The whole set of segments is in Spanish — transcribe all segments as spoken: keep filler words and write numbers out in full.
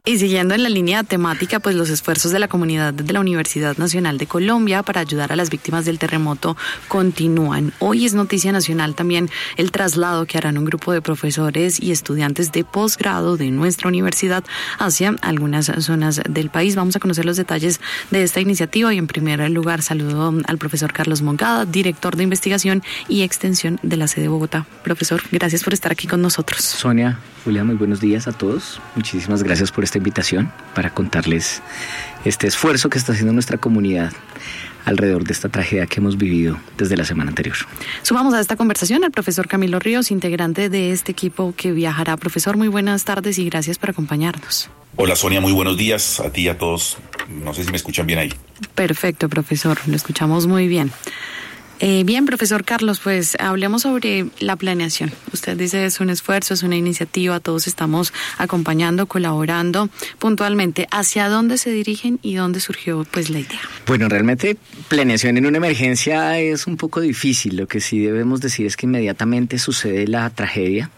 Y siguiendo en la línea temática, pues los esfuerzos de la comunidad de la Universidad Nacional de Colombia para ayudar a las víctimas del terremoto continúan. Hoy es noticia nacional también el traslado que harán un grupo de profesores y estudiantes de posgrado de nuestra universidad hacia algunas zonas del país. Vamos a conocer los detalles de esta iniciativa y en primer lugar saludo al profesor Carlos Moncada, director de investigación y extensión de la sede de Bogotá. Profesor, gracias por estar aquí con nosotros. Sonia, Julia, muy buenos días a todos. Muchísimas gracias por esta invitación para contarles este esfuerzo que está haciendo nuestra comunidad alrededor de esta tragedia que hemos vivido desde la semana anterior. Sumamos a esta conversación al profesor Camilo Ríos, integrante de este equipo que viajará. Profesor, muy buenas tardes y gracias por acompañarnos. Hola Sonia, muy buenos días a ti y a todos. No sé si me escuchan bien ahí. Perfecto, profesor, lo escuchamos muy bien. Eh, bien, profesor Carlos, pues hablemos sobre la planeación. Usted dice es un esfuerzo, es una iniciativa, todos estamos acompañando, colaborando puntualmente. ¿Hacia dónde se dirigen y dónde surgió pues la idea? Bueno, realmente planeación en una emergencia es un poco difícil. Lo que sí debemos decir es que inmediatamente sucede la tragedia.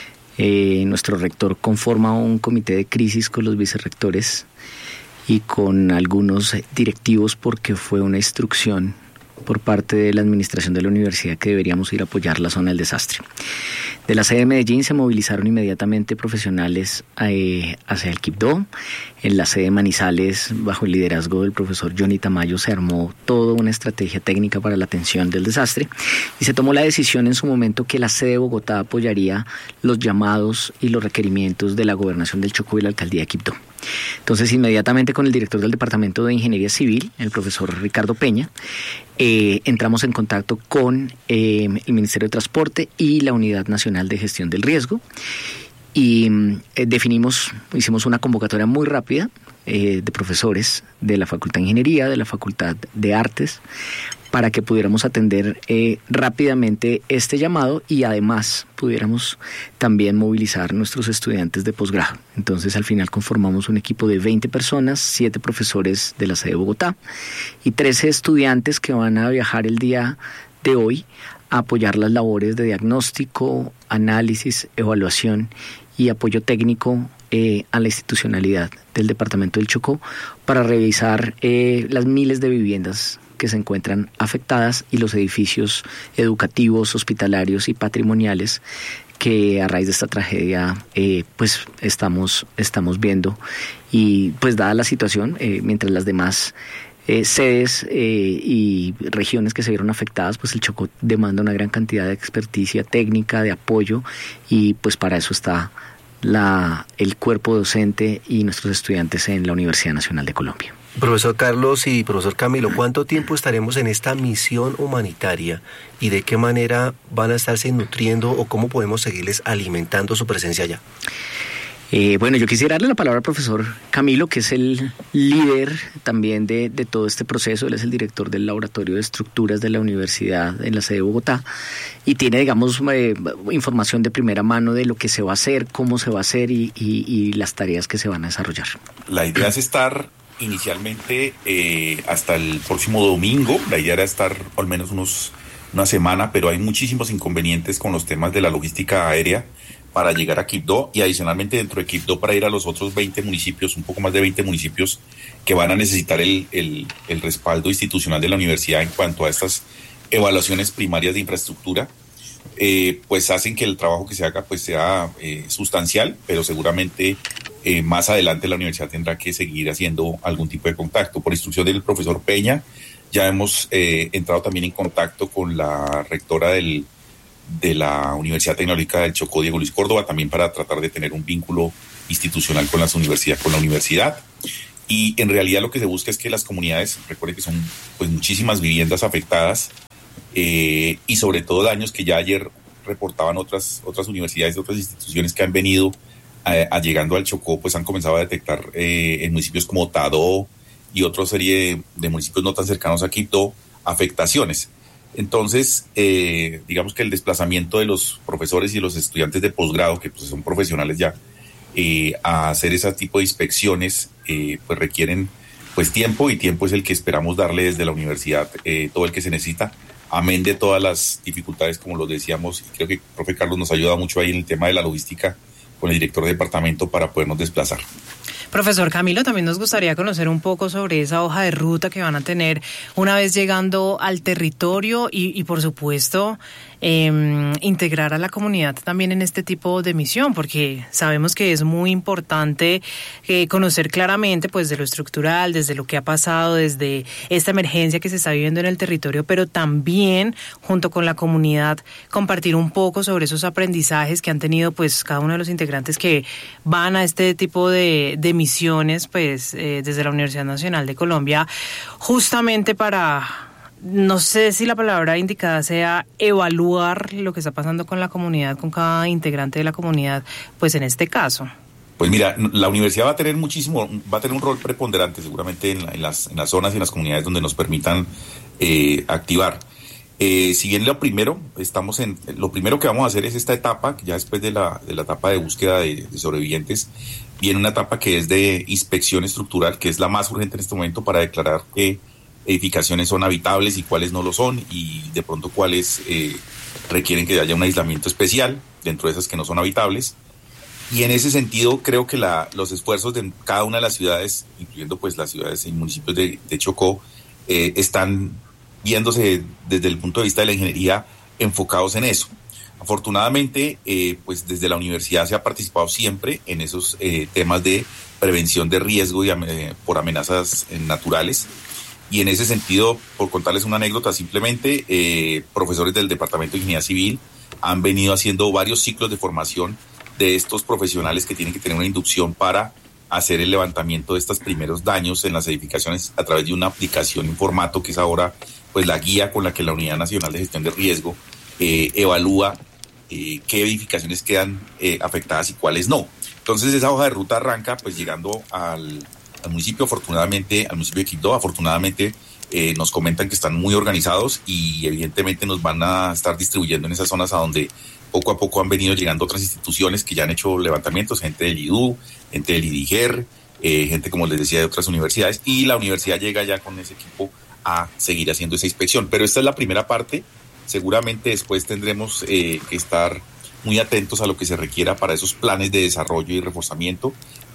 Eh, nuestro rector conforma un comité de crisis con los vicerrectores y con algunos directivos porque fue una instrucción por parte de la administración de la universidad que deberíamos ir a apoyar la zona del desastre. De la sede de Medellín se movilizaron inmediatamente profesionales eh, hacia el Quibdó. En la sede de Manizales, bajo el liderazgo del profesor Johnny Tamayo, se armó toda una estrategia técnica para la atención del desastre y se tomó la decisión en su momento que la sede de Bogotá apoyaría los llamados y los requerimientos de la Gobernación del Chocó y la Alcaldía de Quibdó. Entonces, inmediatamente con el director del Departamento de Ingeniería Civil, el profesor Ricardo Peña, eh, entramos en contacto con eh, el Ministerio de Transporte y la Unidad Nacional de Gestión del Riesgo y eh, definimos, hicimos una convocatoria muy rápida eh, de profesores de la Facultad de Ingeniería, de la Facultad de Artes, para que pudiéramos atender eh, rápidamente este llamado y además pudiéramos también movilizar nuestros estudiantes de posgrado. Entonces al final conformamos un equipo de veinte personas, siete profesores de la sede de Bogotá y trece estudiantes que van a viajar el día de hoy a apoyar las labores de diagnóstico, análisis, evaluación y apoyo técnico eh, a la institucionalidad del Departamento del Chocó para revisar eh, las miles de viviendas que se encuentran afectadas y los edificios educativos, hospitalarios y patrimoniales que a raíz de esta tragedia eh, pues estamos, estamos viendo. Y pues dada la situación, eh, mientras las demás eh, sedes eh, y regiones que se vieron afectadas, pues el Chocó demanda una gran cantidad de experticia técnica, de apoyo y pues para eso está la, el cuerpo docente y nuestros estudiantes en la Universidad Nacional de Colombia. Profesor Carlos y profesor Camilo, ¿cuánto tiempo estaremos en esta misión humanitaria y de qué manera van a estarse nutriendo o cómo podemos seguirles alimentando su presencia allá? Eh, bueno, yo quisiera darle la palabra al profesor Camilo, que es el líder también de, de todo este proceso. Él es el director del Laboratorio de Estructuras de la Universidad en la sede de Bogotá y tiene, digamos, eh, información de primera mano de lo que se va a hacer, cómo se va a hacer y, y, y las tareas que se van a desarrollar. La idea es estar inicialmente eh, hasta el próximo domingo. La idea era estar al menos unos, una semana, pero hay muchísimos inconvenientes con los temas de la logística aérea para llegar a Quibdó y adicionalmente dentro de Quibdó para ir a los otros veinte municipios, un poco más de veinte municipios que van a necesitar el, el, el respaldo institucional de la universidad en cuanto a estas evaluaciones primarias de infraestructura. Eh, pues hacen que el trabajo que se haga pues sea eh, sustancial, pero seguramente eh, más adelante la universidad tendrá que seguir haciendo algún tipo de contacto. Por instrucción del profesor Peña, ya hemos eh, entrado también en contacto con la rectora del, de la Universidad Tecnológica del Chocó, Diego Luis Córdoba, también para tratar de tener un vínculo institucional con, las universidad, con la universidad. Y en realidad lo que se busca es que las comunidades, recuerden que son pues muchísimas viviendas afectadas, Eh, y sobre todo daños que ya ayer reportaban otras otras universidades, otras instituciones que han venido a, a llegando al Chocó, pues han comenzado a detectar eh, en municipios como Tadó y otra serie de, de municipios no tan cercanos a Quibdó, afectaciones. Entonces, eh, digamos que el desplazamiento de los profesores y los estudiantes de posgrado, que pues son profesionales ya, eh, a hacer ese tipo de inspecciones, eh, pues requieren pues tiempo, y tiempo es el que esperamos darle desde la universidad, eh, todo el que se necesita, amén de todas las dificultades, como lo decíamos, y creo que el profe Carlos nos ayuda mucho ahí en el tema de la logística con el director de departamento para podernos desplazar. Profesor Camilo, también nos gustaría conocer un poco sobre esa hoja de ruta que van a tener una vez llegando al territorio y, y por supuesto, eh, integrar a la comunidad también en este tipo de misión, porque sabemos que es muy importante eh, conocer claramente pues de lo estructural, desde lo que ha pasado, desde esta emergencia que se está viviendo en el territorio, pero también junto con la comunidad compartir un poco sobre esos aprendizajes que han tenido pues cada uno de los integrantes que van a este tipo de, de misiones pues eh, desde la Universidad Nacional de Colombia, justamente para, no sé si la palabra indicada sea evaluar lo que está pasando con la comunidad, con cada integrante de la comunidad, pues en este caso. Pues mira, la universidad va a tener muchísimo, va a tener un rol preponderante seguramente en, la, en, las, en las zonas y en las comunidades donde nos permitan eh, activar. Eh, si bien lo primero, estamos en, lo primero que vamos a hacer es esta etapa, ya después de la, de la etapa de búsqueda de, de sobrevivientes, viene una etapa que es de inspección estructural, que es la más urgente en este momento para declarar qué edificaciones son habitables y cuáles no lo son, y de pronto cuáles eh, requieren que haya un aislamiento especial dentro de esas que no son habitables. Y en ese sentido creo que la, los esfuerzos de cada una de las ciudades, incluyendo pues las ciudades y municipios de, de Chocó, eh, están viéndose desde el punto de vista de la ingeniería enfocados en eso. Afortunadamente, eh, pues desde la universidad se ha participado siempre en esos eh, temas de prevención de riesgo y, eh, por amenazas eh, naturales. Y en ese sentido, por contarles una anécdota, simplemente eh, profesores del Departamento de Ingeniería Civil han venido haciendo varios ciclos de formación de estos profesionales que tienen que tener una inducción para hacer el levantamiento de estos primeros daños en las edificaciones a través de una aplicación en formato que es ahora pues la guía con la que la Unidad Nacional de Gestión de Riesgo eh, evalúa eh, qué edificaciones quedan eh, afectadas y cuáles no. Entonces esa hoja de ruta arranca pues llegando al, al municipio, afortunadamente, al municipio de Quibdó, afortunadamente eh, nos comentan que están muy organizados y evidentemente nos van a estar distribuyendo en esas zonas a donde poco a poco han venido llegando otras instituciones que ya han hecho levantamientos, gente del I D U, gente del I D I G E R, eh, gente, como les decía, de otras universidades, y la universidad llega ya con ese equipo a seguir haciendo esa inspección. Pero esta es la primera parte. Seguramente después tendremos eh, que estar muy atentos a lo que se requiera para esos planes de desarrollo y reforzamiento,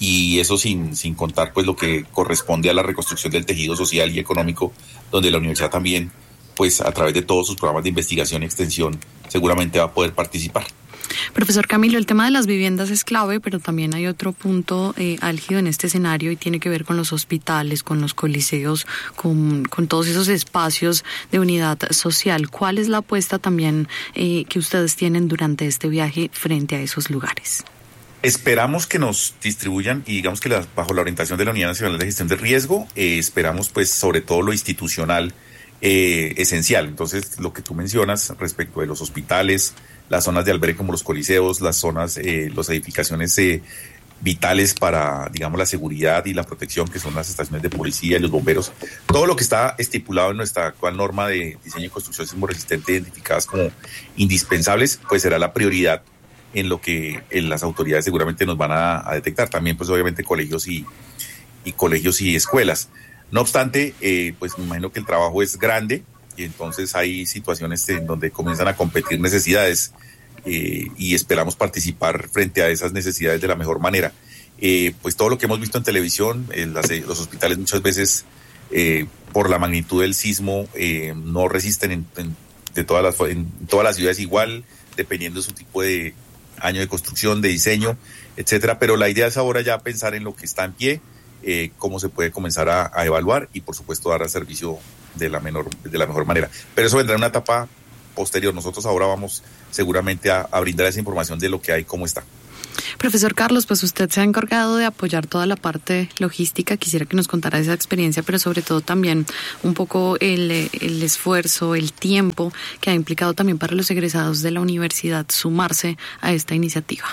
y eso sin, sin contar pues lo que corresponde a la reconstrucción del tejido social y económico, donde la universidad también, pues a través de todos sus programas de investigación y extensión, seguramente va a poder participar. Profesor Camilo, el tema de las viviendas es clave, pero también hay otro punto eh, álgido en este escenario y tiene que ver con los hospitales, con los coliseos, con, con todos esos espacios de unidad social. ¿Cuál es la apuesta también eh, que ustedes tienen durante este viaje frente a esos lugares? Esperamos que nos distribuyan y digamos que la, bajo la orientación de la Unidad Nacional de Gestión de Riesgo, eh, esperamos pues sobre todo lo institucional eh, esencial. Entonces lo que tú mencionas respecto de los hospitales, las zonas de albergue como los coliseos, las zonas, eh, las edificaciones eh, vitales para, digamos, la seguridad y la protección, que son las estaciones de policía y los bomberos, todo lo que está estipulado en nuestra actual norma de diseño y construcción sismo resistente, identificadas como indispensables, pues será la prioridad en lo que en las autoridades seguramente nos van a, a detectar. También, pues obviamente, colegios y, y colegios y escuelas. No obstante, eh, pues me imagino que el trabajo es grande, y entonces hay situaciones en donde comienzan a competir necesidades eh, y esperamos participar frente a esas necesidades de la mejor manera. Eh, pues todo lo que hemos visto en televisión, en las, los hospitales muchas veces eh, por la magnitud del sismo eh, no resisten en, en, de todas las, en todas las ciudades igual, dependiendo de su tipo de año de construcción, de diseño, etcétera. Pero la idea es ahora ya pensar en lo que está en pie, eh, cómo se puede comenzar a, a evaluar y por supuesto dar servicio de la menor de la mejor manera. Pero eso vendrá en una etapa posterior. Nosotros ahora vamos seguramente a, a brindar esa información de lo que hay, cómo está. Profesor Carlos, pues usted se ha encargado de apoyar toda la parte logística. Quisiera que nos contara esa experiencia, pero sobre todo también un poco el, el esfuerzo, el tiempo que ha implicado también para los egresados de la universidad sumarse a esta iniciativa.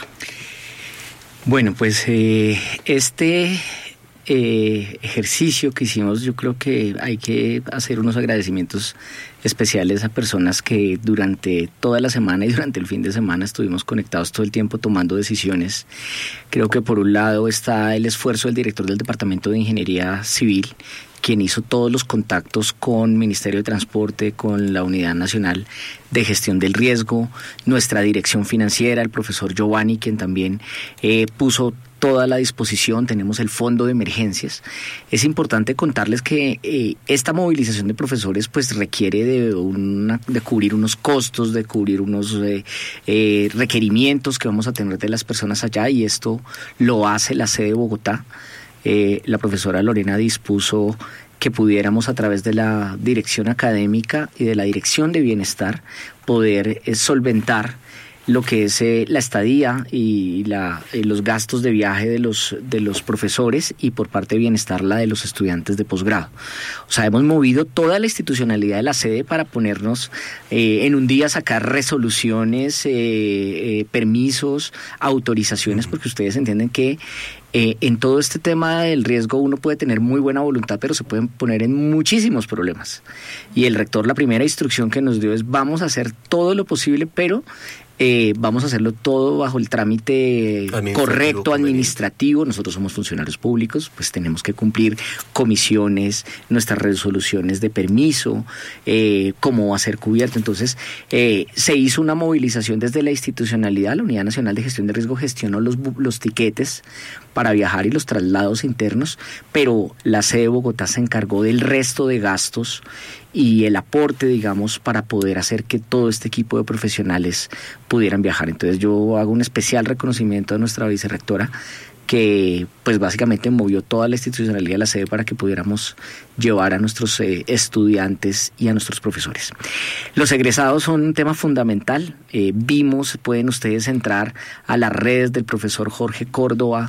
Bueno, pues eh, este eh, ejercicio que hicimos, yo creo que hay que hacer unos agradecimientos especiales a personas que durante toda la semana y durante el fin de semana estuvimos conectados todo el tiempo tomando decisiones. Creo que por un lado está el esfuerzo del director del Departamento de Ingeniería Civil, quien hizo todos los contactos con Ministerio de Transporte, con la Unidad Nacional de Gestión del Riesgo, nuestra dirección financiera, el profesor Giovanni, quien también eh, puso toda la disposición, tenemos el fondo de emergencias. Es importante contarles que eh, esta movilización de profesores pues requiere de, una, de cubrir unos costos, de cubrir unos eh, eh, requerimientos que vamos a tener de las personas allá, y esto lo hace la sede de Bogotá. Eh, la profesora Lorena dispuso que pudiéramos, a través de la dirección académica y de la dirección de bienestar, poder eh, solventar lo que es eh, la estadía y la, eh, los gastos de viaje de los, de los profesores, y por parte de bienestar la de los estudiantes de posgrado. O sea, hemos movido toda la institucionalidad de la sede para ponernos eh, en un día a sacar resoluciones, eh, eh, permisos, autorizaciones, porque ustedes entienden que Eh, en todo este tema del riesgo uno puede tener muy buena voluntad, pero se pueden poner en muchísimos problemas. Y el rector, la primera instrucción que nos dio es: vamos a hacer todo lo posible, pero eh, vamos a hacerlo todo bajo el trámite correcto, administrativo. Nosotros somos funcionarios públicos, pues tenemos que cumplir comisiones, nuestras resoluciones de permiso, eh, cómo va a ser cubierto. Entonces, eh, se hizo una movilización desde la institucionalidad. La Unidad Nacional de Gestión de Riesgo gestionó los, los tiquetes para viajar y los traslados internos, pero la sede de Bogotá se encargó del resto de gastos y el aporte, digamos, para poder hacer que todo este equipo de profesionales pudieran viajar. Entonces yo hago un especial reconocimiento a nuestra vicerrectora, que pues básicamente movió toda la institucionalidad de la sede para que pudiéramos llevar a nuestros eh, estudiantes y a nuestros profesores. Los egresados son un tema fundamental. Eh, vimos, pueden ustedes entrar a las redes del profesor Jorge Córdoba,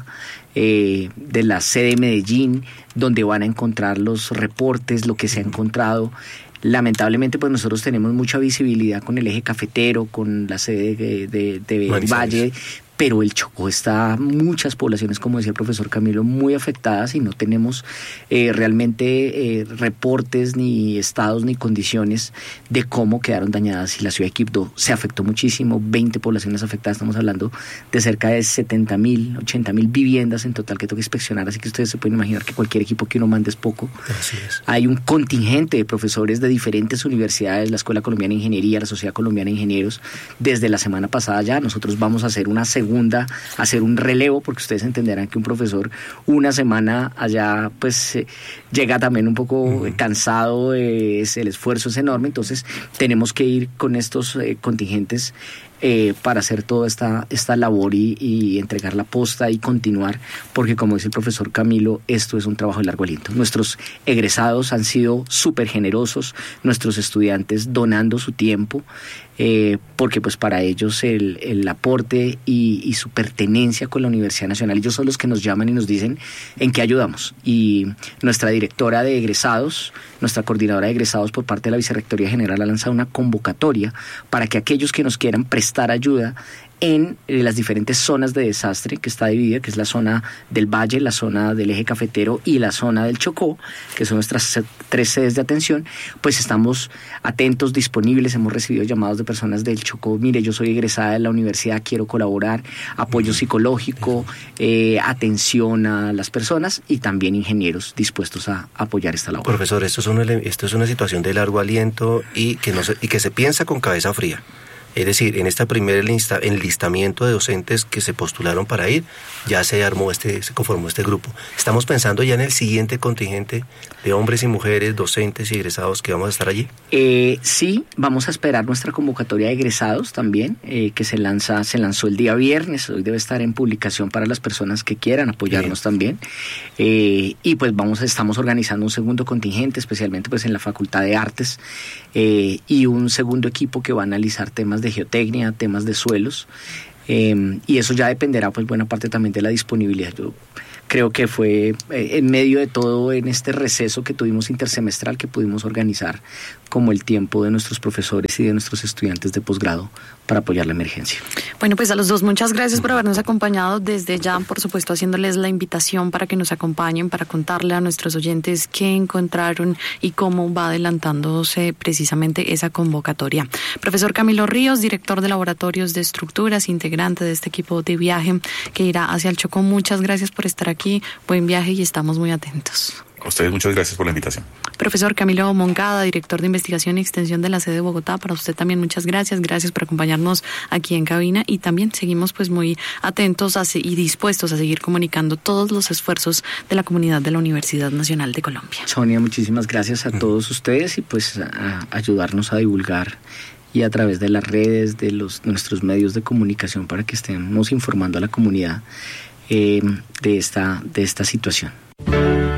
eh, de la sede de Medellín, donde van a encontrar los reportes, lo que se ha encontrado. Lamentablemente, pues nosotros tenemos mucha visibilidad con el eje cafetero, con la sede de, de, de Valle, pero el Chocó está, muchas poblaciones, como decía el profesor Camilo, muy afectadas, y no tenemos eh, realmente eh, reportes, ni estados, ni condiciones de cómo quedaron dañadas. Y la ciudad de Quibdó se afectó muchísimo, veinte poblaciones afectadas, estamos hablando de cerca de setenta mil, ochenta mil viviendas en total que tengo que inspeccionar, así que ustedes se pueden imaginar que cualquier equipo que uno mande es poco. Así es. Hay un contingente de profesores de diferentes universidades, la Escuela Colombiana de Ingeniería, la Sociedad Colombiana de Ingenieros. Desde la semana pasada ya nosotros vamos a hacer una segunda segunda, hacer un relevo, porque ustedes entenderán que un profesor una semana allá pues eh, llega también un poco uh-huh. cansado, eh, es, el esfuerzo es enorme, entonces tenemos que ir con estos eh, contingentes eh, para hacer toda esta, esta labor y, y entregar la posta y continuar, porque como dice el profesor Camilo, esto es un trabajo de largo aliento. Nuestros egresados han sido súper generosos, nuestros estudiantes donando su tiempo, Eh, porque pues para ellos el, el aporte y, y su pertenencia con la Universidad Nacional, ellos son los que nos llaman y nos dicen en qué ayudamos. Y nuestra directora de egresados, nuestra coordinadora de egresados por parte de la Vicerrectoría General, ha lanzado una convocatoria para que aquellos que nos quieran prestar ayuda en eh, las diferentes zonas de desastre, que está dividida, que es la zona del Valle, la zona del eje cafetero y la zona del Chocó, que son nuestras tres sedes de atención, pues estamos atentos, disponibles. Hemos recibido llamados de personas del Chocó: mire, yo soy egresada de la universidad, quiero colaborar, apoyo psicológico, eh, atención a las personas, y también ingenieros dispuestos a apoyar esta labor. Profesor, esto es, un, esto es una situación de largo aliento y que, no se, y que se piensa con cabeza fría. Es decir, en este primer enlistamiento de docentes que se postularon para ir, ya se armó este, se conformó este grupo. Estamos pensando ya en el siguiente contingente de hombres y mujeres, docentes y egresados que vamos a estar allí. Eh, sí, vamos a esperar nuestra convocatoria de egresados también, eh, que se lanza, se lanzó el día viernes. Hoy debe estar en publicación para las personas que quieran apoyarnos. Bien. También. Eh, y pues vamos, estamos organizando un segundo contingente, especialmente pues en la Facultad de Artes, eh, y un segundo equipo que va a analizar temas de de geotecnia, temas de suelos, eh, y eso ya dependerá pues buena parte también de la disponibilidad. Yo creo que fue eh, en medio de todo, en este receso que tuvimos intersemestral, que pudimos organizar como el tiempo de nuestros profesores y de nuestros estudiantes de posgrado para apoyar la emergencia. Bueno, pues a los dos muchas gracias por habernos acompañado. Desde ya, por supuesto, haciéndoles la invitación para que nos acompañen, para contarle a nuestros oyentes qué encontraron y cómo va adelantándose precisamente esa convocatoria. Profesor Camilo Ríos, director de Laboratorios de Estructuras, integrante de este equipo de viaje que irá hacia el Chocó, muchas gracias por estar aquí. Buen viaje y estamos muy atentos. A ustedes muchas gracias por la invitación. Profesor Camilo Moncada, director de Investigación y Extensión de la sede de Bogotá, para usted también muchas gracias. Gracias por acompañarnos aquí en cabina y también seguimos pues muy atentos a, y dispuestos a seguir comunicando todos los esfuerzos de la comunidad de la Universidad Nacional de Colombia. Sonia, muchísimas gracias a todos ustedes y pues a ayudarnos a divulgar y a través de las redes, de los nuestros medios de comunicación para que estemos informando a la comunidad eh, de esta, de esta situación.